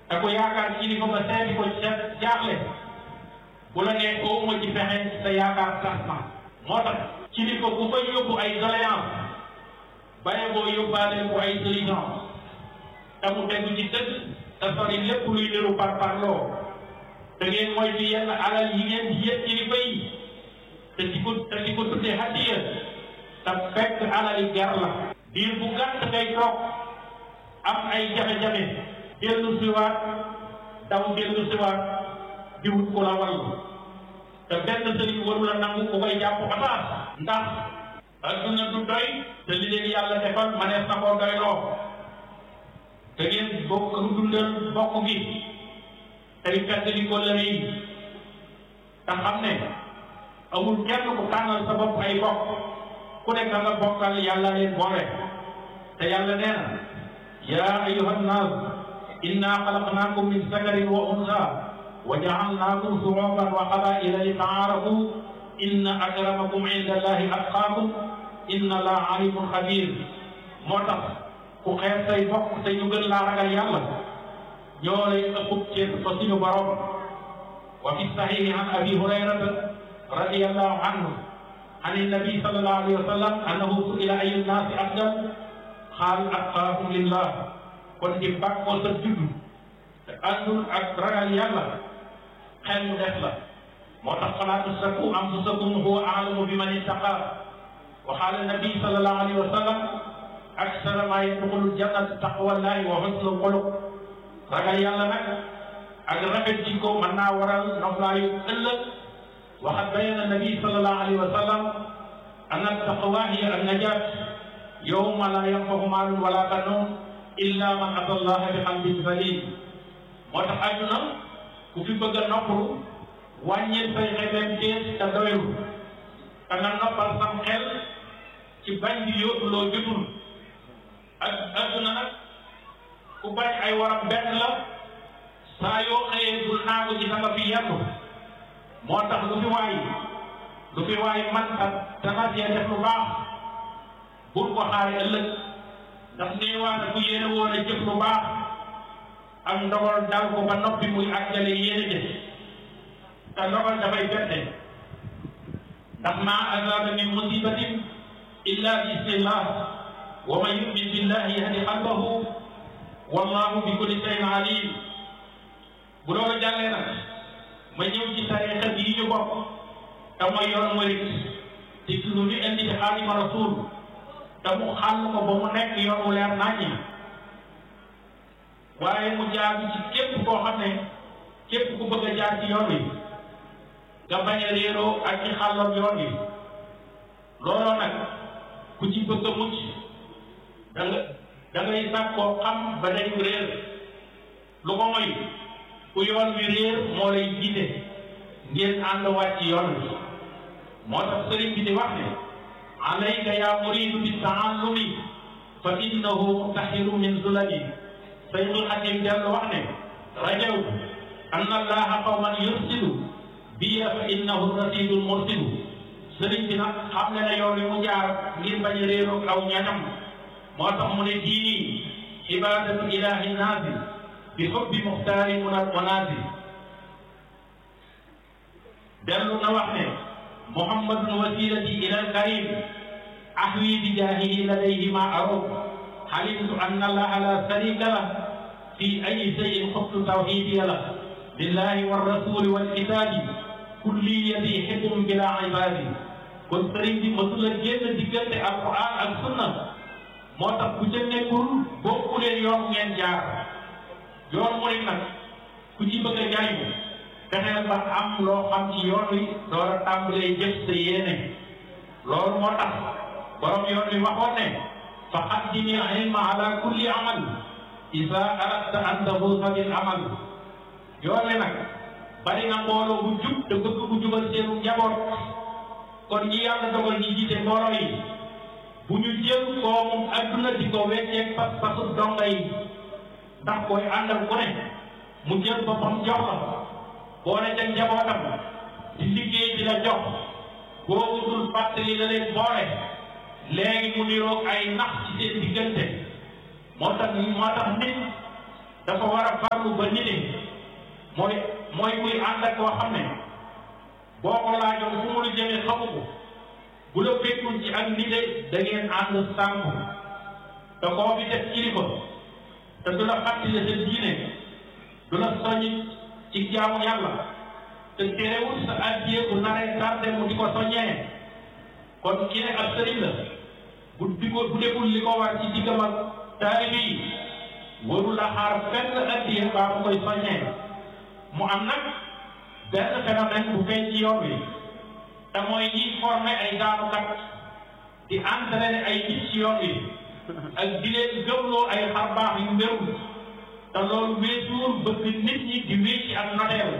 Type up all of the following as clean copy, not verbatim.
te ko yaakaar kilifa ba seeti ko jaaxle bu la nee oo ma ci pexe sa yaakaar tas na moo tax kilifa bu fay yóbbu ay doléance baye boo yóbbaale ko ay solution te mu tegu ci dëgg te sori lépp luy niru par parloo te ngeen mooy ci yenn alal yi ngeen di yëg kilifa yi te di ko tuddee hadiya te fekk alal yi ger la diir bu gàtt ngay toog am ay jafe-jafe dellu siwaat daw dellu siwaat di wut ku la wallu te benn sëriñ waru la nangu ku koy jàpp pataas ndax adduna du doy te li leen yàlla defal manees na koo doyloo te ngeen bokk dundal bokk gi tey fàttali ko la yi te xam ne amul kenn ku tànnal sa bopp ay bokk ku nekk nga bokkal yàlla leen boole te yàlla nee na yaa ayyuhan naas inna xalaqnaakum min zakarin wa unsa wa ja'alnaakum shu'uban wa qabaa'ila li ta'aarafu inna akramakum inda allahi atqaakum inna allaha alimun xabiir moo tax ku xeeb say bokk te ñu gën laa ragal yàlla ñoo lay ëppub ceeb fa suñu borom wa fi sahihi an abi hurayrata radiyallahu anhu an nabi sallallahu alayhi wa sallam annahu su'ila ayyu nnaasi afdal qaala atqaahum lillah kon di bàkkoo sa juddu te àndul ak ragal yàlla xel mu def la moo tax falaa tuzakku anfusakum huwa a'lamu biman ittaqa wa qaala nabi sallallahu alayhi wa sallam aksara maa yadxulul jannata taqwallahi wa husnul xuluq ragal yàlla nag ak rafet jikko mën naa waral noflaayu ëllëg waxat bayyana nabi sallallahu alayhi wa sallam anna taqwa hiya an-najaat yawma laa yanfa'u maalun wala banuun illa man ata allaha bi qalbin saliim moo tax àdduna ku fi bëgg a noppalu wàññil say xemeem tees te doylu te nga noppal sam xel ci bañ di yóbbu loo jotul ak àdduna nag ku bañ ay waram benn la saa yoo xëyee bul naagu ci nga fi yendu moo tax lu fi waay man te nga cee def lu baax bul ko xaare ëllëg ndax néewaane bu yéene woon a jëf lu baax ak ndogal dal ko ba noppi muy àggale yéene jëf te ndogal dafay bette ndax maa asaaba min musibatin illa bi ismillah wa man yu'min billahi yahdi qalbahu wallahu bi kulli shay'in alim bu loolu jàllee nag ma ñëw ci tariixa bii ñu bokk te mooy yoon murit te lu ñu indi ci Xaadimu Rasuul te mu xàll ko ba mu nekk yoon wu leer naññi waaye mu jaar ci képp koo xam ne képp ku bëgg a jaar ci yoon wi nga bañ a réeroo ak ci xàllam yoon wi looloo nag ku ci bëgg a mucc da ngay sàkkoo xam ba dañu réer lu ko mooy ku yoon wi réer moo lay jiite ngeen ànd wàcc yoon wi moo tax sëriñ bi di wax ne alayka yaa muridu bi taallumi fa innahu mutahiru min zulali Seydul Xadim dellu wax ne rajaw anna allaha qawman yursidu biya fa innahu rasidul mursidu sëriñ bi nag xam ne yoon wi mu jaar ngir bañ a réeroo aw ñañam moo tax mu ne diini ibadatu ilahi naasi bi hubbi muxtaari munaasi dellu na wax ne muhammadun wasilati ila alkarim ahwi bi jaahihi ladayhi ma arub halimtu anna allaha la sharika lah fi ayi shay'in xubtu tawhidiya lah billahi wa rasuli wal kitaabi kulliyati hibbum bila ibadi kon sëriñ bi mësula génn diggante alquran ak sunna moo tax ku ca nekkul bokku leen yoon ngeen jaar yoon mooy nag ku ci bëgg a jariñu fexeel ba am loo xam ci yoon wi door a tàmbalee jëf sa yéene loolu moo tax borom yoon wi waxoon ne fa qaddimi ilma ala kulli amal isa aradta an tafuuza bil amal yoon wi nag bari na mbooloo bu jub te bëgg bu jubal seenu njaboot kon ñi yàlla dogal ñi jiite mbooloo yi bu ñu jël koomum adduna di ko wecceeg pas-pasu donga yi ndax koy àndal ku ne mu jël boppam jox la boole ca njabootam di liggéey di la jox boo wutul fàttali la leen boole léegi mu niroog ay nax ci seen diggante moo tax nit dafa war a farlu ba nit ñi mooy kuy ànd ak koo xam ne boo ko laajoon fu mu la jëmee xamu ko bu la fekkul ci ak nite da ngeen ànd sànku te koo fi def kilifa te du la fàttali sa diine du la soññ ci jaamu yàlla te terewul sa addiye bu naree tardé mu di ko soññee kon ki ne ab sëriñ la bu deful li ko war ci diggam ak taalibe yi warul la xaar fenn addiye baa mu koy soññee mu am nag benn phénomène bu feeñ ci yoon wi te mooy ñiy formé ay daanukat di entraîné ay nit ci yoon wi ak di leen gëmloo ay xarbaax yu wérul te loolu weesuwul bëgg nit ñi di wéy ci ak noteel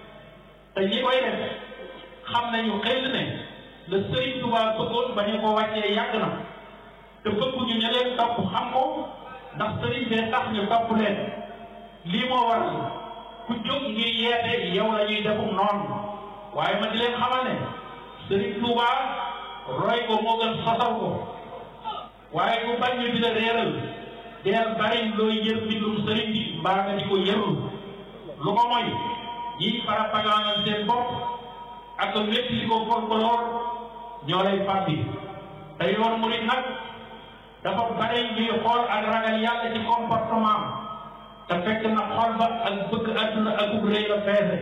te ñi koy def xam nañu xel ne la Sëriñ Tuubaa bëggoon ba ñu ko wàccee yàgg na te bëgguñu ñu leen topp xam ko ndax sëriñ bee tax ñu topp leen lii moo waral ku jóg ngir yeete yow la ñuy defum noonu waaye ma di leen xamal ne Sëriñ Tuubaa roy ko moo gën sosal ko waaye ku bañ ñu di la réeral deel bari looy yër bindum sëriñ bi mbaa nga di ko yërul lu ko mooy ñiy farapagaanal seen bopp ak wétt li ko folklore ñoo lay fàbbi te yoon murit nag dafa bari ñuy xool ak ragal yàlla ci comportement te fekk na xol ba ak bëgg àdduna ak ub rëy la feese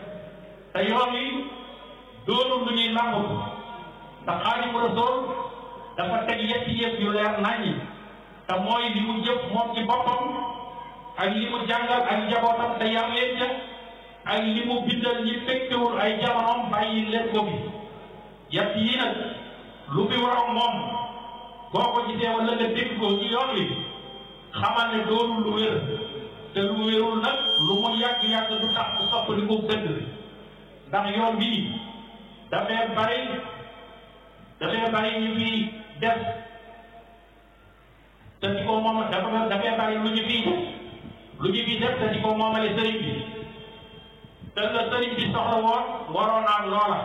te yoon wi doonul lu ñuy nangu ndax Xaadimu Rasuul dafa teg yetti yëpp yu leer naññi te mooy li mu jëf moom ci boppam ak li mu jàngal ak njabootam te yar leen ca ak li mu bindal ñi fekkewul ay jamonoom bàyyi leen ko bi yett yi nag lu fi waroon moom boo ko gisee wala nga dégg ko ci yoon wi xamal ne doonul lu wér te lu wérul nag lu mu yàgg-yàgg du tax mu soppali ko dëgg ndax yoon bii dafay bari ñu fi def te di ko moom dafay bari lu ñu fi def te di ko moomale sëriñ bi te la sëriñ bi soxla woon waroon am loola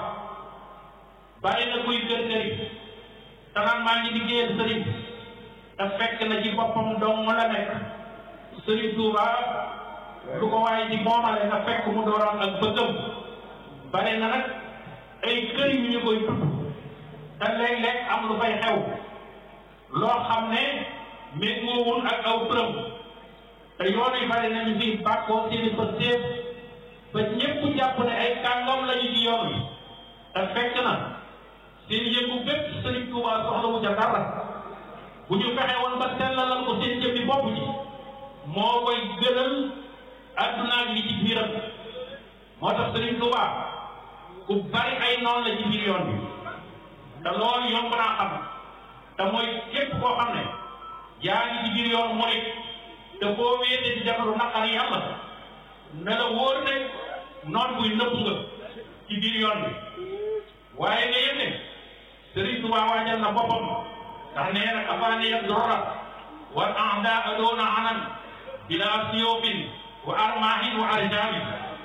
bari na kuy kër-këri te naan maa ngi liggéeyal sëriñ te fekk na ci boppam dong la nekk Sëriñ Tuubaa lu ko waaye ci moomale na fekk mu dooroon ak bëggam bari na nag ay kër yu ñu koy tudd te léeg-léeg am lu fay xew loo xam ne méngoowul ak aw turam te yoon yi bari nañu fi bàkkoo seeni fa séef ba ñépp jàpp ne ay kàngam lañu ci yoon wi te fekk na seen yëngu bépp Sëriñ Tuubaa soxlawu ca dara bu ñu fexe woon ba sellalal ko seen jëmmi bopp ji moo koy gënal àdduna ak li ci biiram moo tax Sëriñ Tuubaa ku bari ay noonu la ci biir yoon bi te loolu yomb naa xam te mooy képp koo xam ne yaa ngi ci biir yoon murit te boo wéete di def lu naqari yàlla ne la wóor ne noon buy nëbb nga ci biir yoon bi waaye nga yëg ne Sëriñ Tuubaa waajal na boppam ndax nee na kafaaniya dorra wal a'daa doona anan bilaa siyofin wa armaahin wa arjaamin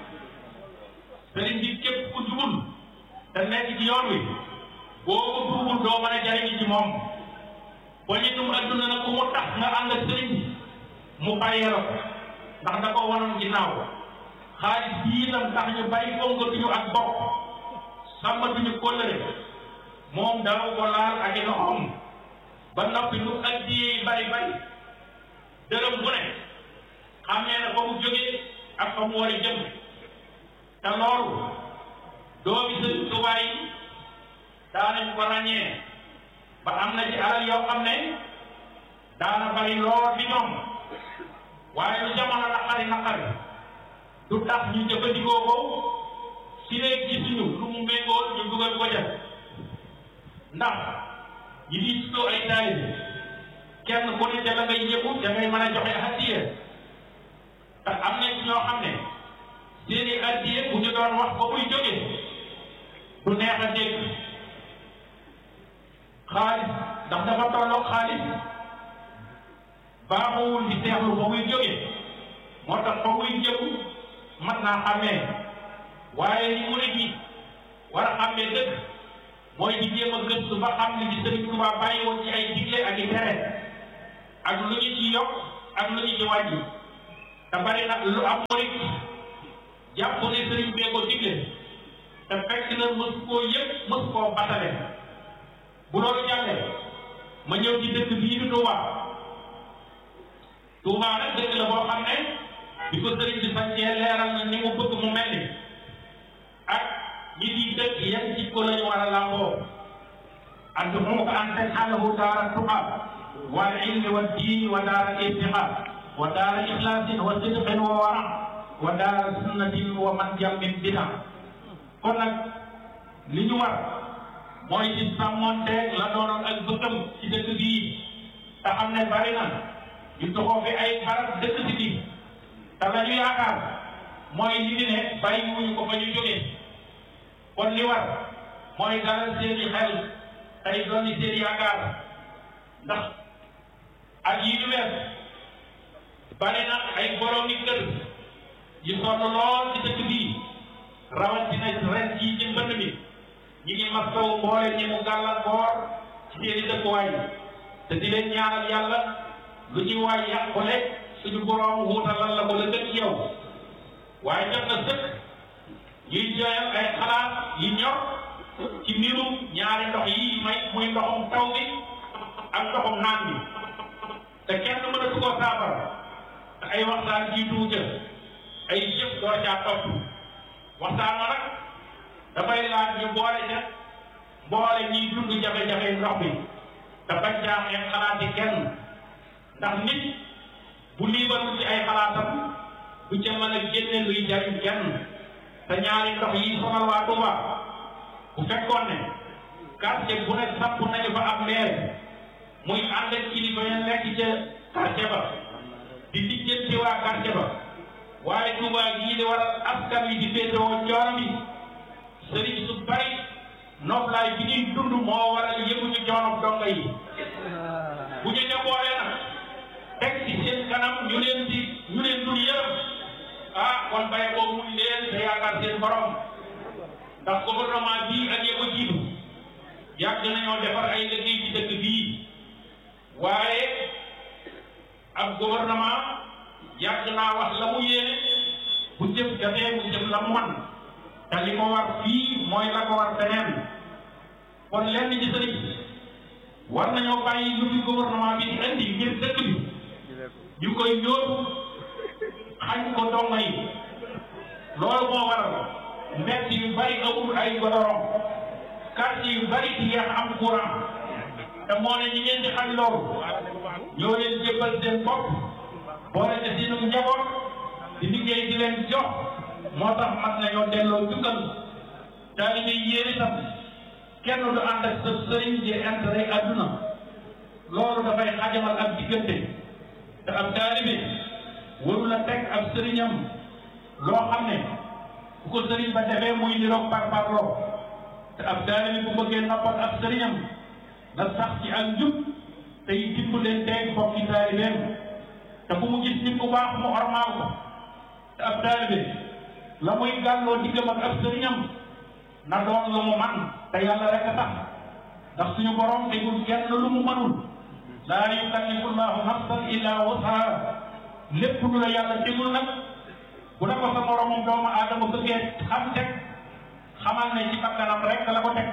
sëriñ bi képp ku jubul te nekk ci yoon wi boo ko duubul doo mën a jariñi ci moom poñitum adduna nag ku mu tax nga ànd ak sëriñ bi mu bàyyee la ko ndax da ko wanoon ginnaaw xaalis bii itam tax ñu bàyyi fonkatuñu ak bopp sàmmatuñu kóllëre moom daaw ko laal ak i loxoom ba noppi lu addiyee bari bari dërëm bu ne xam nee na fa mu jógee ak fa mu war a jëm te loolu doomi Sëriñ Tuubaa yi daanañ ko ràññee ba am na ci alal yoo xam ne daana bari lool fi ñoom waaye lu jamono naqari du tax ñu jëfandikoo ko si léegi gisuñu lu mu méngoo ñu dugal ko def ndax ñi di tuddoo ay taalibe kenn ku ne da ngay yëngu da ngay mën a joxe addiya te am na ci ñoo xam ne seeni addiya bu ñu doon wax ba muy jógee du neex a dégg xaalis ndax dafa tolloog xaalis baaxuwul di seexlu ba muy jógee moo tax ba muy jëgu mat naa xàmmee waaye li mu ne war a xàmmee dëgg mooy di jéem a gëstu ba xam li ci Sëriñ Tuubaa bàyyi woon ci ay digle ak i tere ak lu ñu ci yokk ak lu ñu ci wàññi te bari na lu am murit jàpp ne sëriñ bee ko digle te fekk na mës koo yëpp mës koo batale. bu loolu jàllee ma ñëw ci dëkk bii di Touba. Touba nag dëkk la boo xam ne bi ko sëriñ bi sañcee leeral na ni mu bëgg mu mel ni ak ñi di dëkk yan ci ko lañu war a làmboo. ad'uuka an taj'alahu daara tuqaa wal ilmi wa diini wa daara irtiqaa wa daara ixlaasin wa sidqin wa wara wa daara sunnatin wa manjam min bida. kon nag li ñu war mooy ci sàmmonteeg la doonoon ak bëggam ci dëkk bii te xam ne bari na ñu doxoo fi ay barab dëkk si bi te la ñu yaakaar mooy li di ne bàyyi wuñu ko fa ñu jógee. kon li war mooy dalal seeni xel tey doon seen yaakaar ndax ak yi ñu wees bari na ay boroomi kër yu sonn lool ci dëkk bii rawatina ren jii ci mbënd mi ñi ngi masawu mboole ñi mu gàllankoor ci seeni dëkkuwaay te di leen ñaanal yàlla lu ci waay yàqule suñu borom wuutalal la ko la gën ci yow. waaye jot na sëkk ñuy joyal ay xalaat yi ñor ci mbirum ñaari ndox yi may muy ndoxum taw bi ak ndoxum naan bi te kenn mënatu koo saafara te ay waxtaan jiitu ca ay yëpp doo caa topp. waxtaan ma nag dafay laaj ñu boole ca boole ñiy dund jafe-jafe ndox bi te bañ caa xeeb xalaati kenn ndax nit bu liibarul ci ay xalaatam du ca mën a génne luy jariñ kenn te ñaari ndox yi sonal waa Touba bu fekkoon ne quartier bu ne sapp nañu fa am maire muy ànd ak kilifa ya nekk ca quartier ba di lijjanti waa quartier ba waaye Touba gii di waral askan wi di féetewoo coono bi sëriñ su bari noflaay bi ñuy dund moo waral yëguñu coono donga yi bu ñu ca boolee nag teg ci seen kanam ñu leen dul yërëm kon baye boobu muñ leen te yaakaar seen borom ndax gouvernement bii ak yëpp a jiitu yàgg nañoo defar ay liggéey ci dëkk bii waaye ab gouvernement yàgg naa wax la mu yéene bu jëf jafee bu jëf la mu man te li ko war fii mooy la ko war feneen. kon lenn ci sëriñ war nañoo bàyyi lu fi gouvernement bi di indi ngir dëkk bi ñu koy ñóotu xañ ko dongo yi. loolu moo waral mbedd yu bari amul ay godoron quartier yu bari di yeex am courant te moo ne ñi ngeen di xañ loolu ñoo leen jébbal seen bopp boole ca seenu njaboot di liggéey di leen jox moo tax mat nañoo delloo jukkal taalibe yi yéen itam kenn du ànd ak sa sëriñ di intérêt adduna loolu dafay xajamal ak diggante te ab taalibe waru la teg ab sëriñam loo xam ne bu ko sëriñ ba defee muy niroog parparloo te ab taalibe bu bëggee noppal ab sëriñam na sax ci ak njub tey dimbalee teeg bokki taalibeem te bu mu gis nit ku baax mu ormaal ko te ab taalibe la muy gàlloo diggam ak ab sëriñam na doon lu mu man te yàlla rek a tax ndax suñu borom tegul kenn lu mu mënul laa yukallifu llahu nafsan illa wusaha lépp lu la yàlla tegul nag bu ne ko sa moromam doomu aadama bëggee xam teg xamal ne ci bakkanam rek la ko teg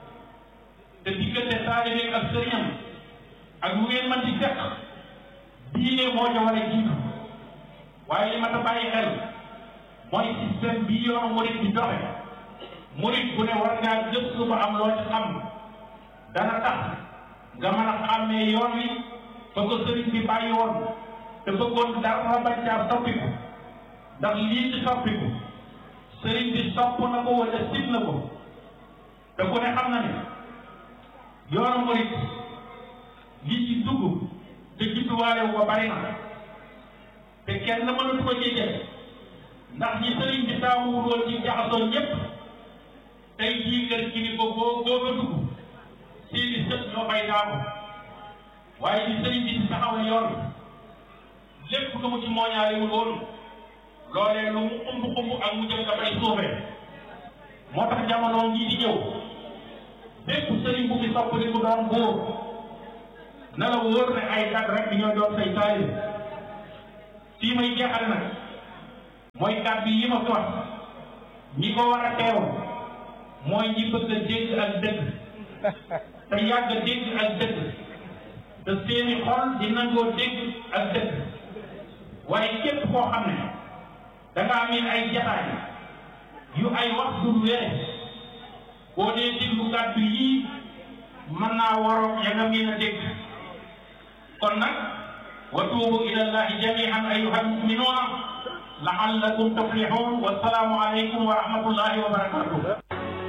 te diggante taalibe ak sëriñam ak lu ngeen mën di fekk diine moo ca war a jiitu waaye li ma ta bàyyi xel mooy système bii yoonu murit di doxe murit bu ne war ngaa gëstu ba am loo ci xam dana tax nga mën a xàmmee yoon wi fa ko sëriñ bi bàyyi woon te bëggoon dara bañ caa soppiku ndax lii ci soppiku sëriñ bi sopp na ko wala sib na ko te ku ne xam na ne yoonu murit lii ci dugg te judduwaale wu ko bari na te kenn mënatu ko jéggal ndax ñi sëriñ bi taamuwul woon ci jaxasoo ñépp tey jii kër gi ni ko boo fa dugg seeni sët ñoo fay daamu waaye li sëriñ bi di taxawal yoon lépp lu mu ci mooñaalewul woon loolee lu mu xumb ak mu jëm dafay suufee moo tax jamono ñii di ñëw bépp sëriñ bu fi sopp di ku doon buur na la wóor ne ay kat rek di ñoo doon say taalibe fii may jeexal nag mooy kàddu yi ma fi wax ñi ko war a teew mooy ñi bëgg a dégg ak dëgg te yàgg a dégg ak dëgg te seeni xol di nangoo dégg ak dëgg waaye képp koo xam ne da ngaa miin ay jataay yu ay wax du wére boo dee déglu kàddu yii mën naa waroon ya nga miin a dégg kon nag wa tuubu ila llahi jamian ayyuha lmuminuuna la'allakum tuflihun wa salaamu aleykum wa rahmatullahi wa barakatuh